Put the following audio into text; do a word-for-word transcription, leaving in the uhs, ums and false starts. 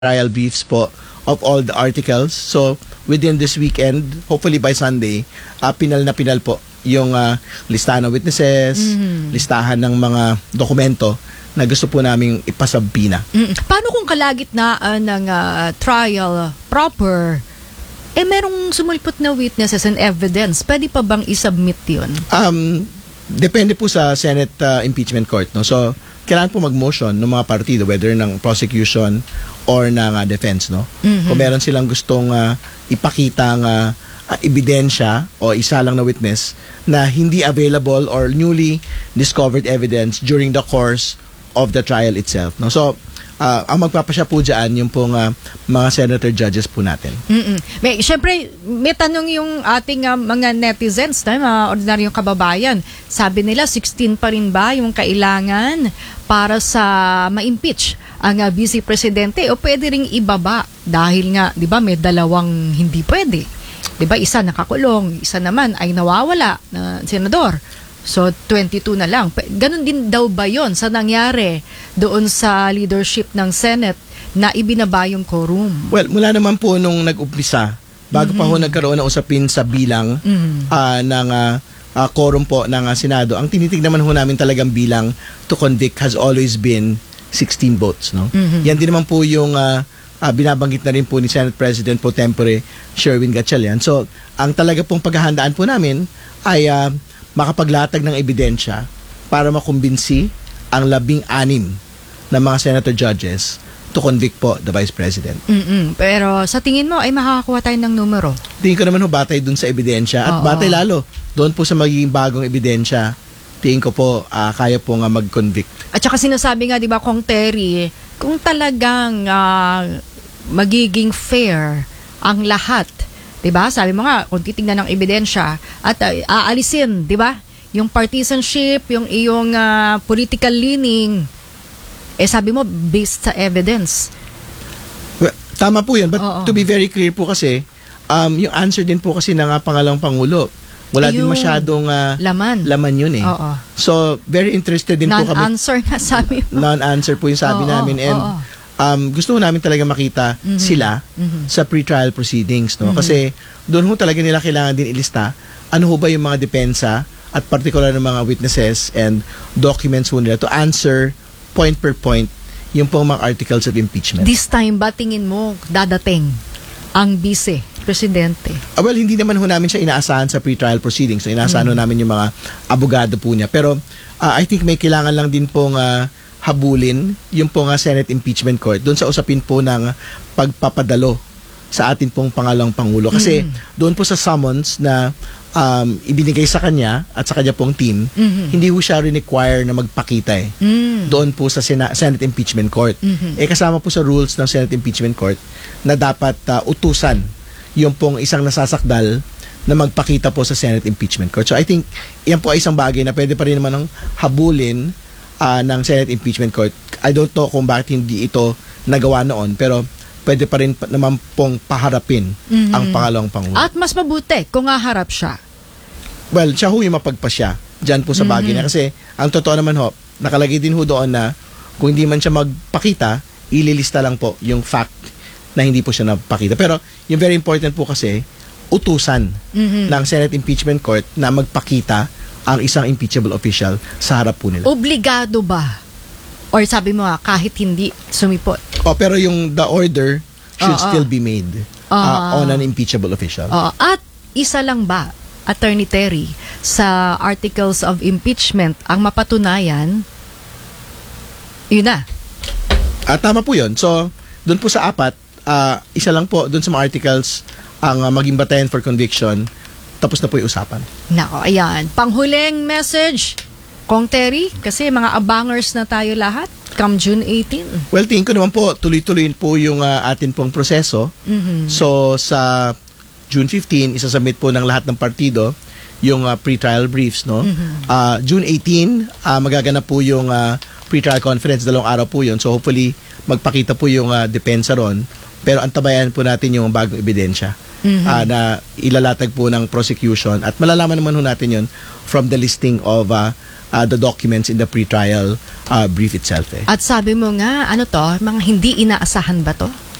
trial briefs po of all the articles. So, within this weekend, hopefully by Sunday, uh, pinal na pinal po yung uh, listahan ng witnesses, mm-hmm. listahan ng mga dokumento na gusto po naming ipasabina. Mm-hmm. Paano kung kalagitnaan ng uh, trial proper, eh merong sumulpot na witnesses and evidence, pwede pa bang isubmit yun? Um, depende po sa Senate uh, impeachment court. No? So, kailangan po mag-motion ng mga partido, whether ng prosecution or ng uh, defense. No? Mm-hmm. Kung meron silang gustong uh, ipakita ng uh, uh, ebidensya o isa lang na witness na hindi available or newly discovered evidence during the course of the trial itself. No? So, uh, ang magpapasya po dyan yung pong uh, mga senator judges po natin. Mm-mm. May, syempre, may tanong yung ating uh, mga netizens, na, mga ordinaryong kababayan. Sabi nila, sixteen pa rin ba yung kailangan para sa ma-impeach ang uh, vice presidente o pwede ring ibaba dahil nga, di ba, may dalawang hindi pwede. Di ba, isa nakakulong, isa naman ay nawawala na senador. So, twenty-two na lang. Ganon din daw ba yon sa nangyari doon sa leadership ng Senate na ibinaba yung quorum? Well, mula naman po nung nag-umpisa, bago mm-hmm. pa ho nagkaroon ng usapin sa bilang mm-hmm. uh, ng uh, uh, quorum po ng uh, Senado, ang tinitignan naman ho namin talagang bilang to convict has always been sixteen votes. No? Mm-hmm. Yan din naman po yung uh, uh, binabanggit na rin po ni Senate President pro tempore Sherwin Gatchalian. So, ang talaga pong paghahandaan po namin ay uh, makapaglatag ng ebidensya para makumbinsi ang labing-anim na mga senator judges to convict po the Vice President. Mm-mm. Pero sa tingin mo ay makakakuha tayo ng numero? Tingin ko naman ho batay dun sa ebidensya at Oo. batay lalo doon po sa magiging bagong ebidensya, tingin ko po uh, kaya po nga mag-convict. At saka sinasabi nga, di ba, Kong Terry, kung talagang uh, magiging fair ang lahat, diba? Sabi mo nga, kung titingnan ng ebidensya at uh, aalisin, diba? Yung partisanship, yung iyong uh, political leaning, eh sabi mo, based sa evidence. Well, tama po yun. But Oo. to be very clear po kasi, um, yung answer din po kasi ng uh, pangalawang Pangulo, wala Ayun. din masyadong uh, laman. laman yun eh. Oo. So, very interested din po kami. Non-answer na sabi mo. Non-answer po yung sabi Oo. namin. And Oo. Um, gusto namin talaga makita mm-hmm. sila mm-hmm. sa pre-trial proceedings. No? Mm-hmm. Kasi doon ho talaga nila kailangan din ilista ano ho ba yung mga depensa at particular ng mga witnesses and documents ho nila to answer point per point yung pong mga articles of impeachment. This time ba tingin mo dadating ang vice presidente? Uh, well, hindi naman ho namin siya inaasahan sa pre-trial proceedings. So, inaasahan mm-hmm. ho namin yung mga abogado po niya. Pero uh, I think may kailangan lang din pong uh, habulin yung po nga Senate Impeachment Court doon sa usapin po ng pagpapadalo sa atin pong pangalawang Pangulo. Kasi mm. doon po sa summons na um, ibinigay sa kanya at sa kanya pong team, mm-hmm. hindi po siya require na magpakita eh. Mm. Doon po sa Sena- Senate Impeachment Court. Mm-hmm. Eh kasama po sa rules ng Senate Impeachment Court na dapat uh, utusan yung pong isang nasasakdal na magpakita po sa Senate Impeachment Court. So I think yan po ay isang bagay na pwede pa rin naman ng habulin Uh, ng Senate Impeachment Court. I don't know kung bakit hindi ito nagawa noon, pero pwede pa rin pa, naman pong paharapin mm-hmm. ang pangalawang Pangulo. At mas mabuti kung haharap siya. Well, siya ho yung mapagpasya dyan po sa mm-hmm. bagay na. Kasi ang totoo naman ho, nakalagay din ho doon na kung hindi man siya magpakita, ililista lang po yung fact na hindi po siya napakita. Pero yung very important po kasi, utusan mm-hmm. ng Senate Impeachment Court na magpakita ang isang impeachable official sa harap po nila. Obligado ba? Or sabi mo nga, kahit hindi sumipot? Oh, pero yung the order should uh, still uh, be made uh, uh, on an impeachable official. Uh, at isa lang ba, Attorney Terry, sa articles of impeachment ang mapatunayan, yun na? Uh, tama po yun. So, doon po sa apat, uh, isa lang po doon sa mga articles ang uh, maging batayan for conviction. Tapos na po yung usapan. Nako, ayan. Panghuling message, Kong Terry, kasi mga abangers na tayo lahat, come June eighteenth. Well, tingin ko naman po, tuloy-tuloy po yung uh, atin pong proseso. Mm-hmm. So, sa June fifteenth, isasubmit po ng lahat ng partido yung uh, pre-trial briefs, no? Mm-hmm. Uh, June eighteenth, uh, magaganap po yung uh, pre-trial conference, dalawang araw po yun. So, hopefully, magpakita po yung uh, depensa ron. Pero antabayan po natin yung bagong ebidensya. Mm-hmm. Uh, na ilalatag po ng prosecution at malalaman naman ho natin yun from the listing of uh, uh, the documents in the pre-trial uh, brief itself. Eh. At sabi mo nga, ano to, mga hindi inaasahan ba to?